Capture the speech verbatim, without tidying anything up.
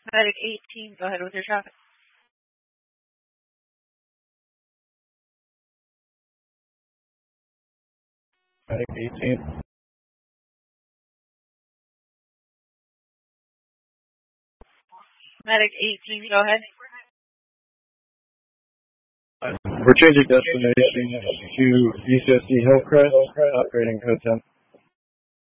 Medic eighteen, go ahead with your traffic. Medic eighteen. Medic eighteen, go ahead. We're changing destination to E C S D Hillcrest, operating code ten.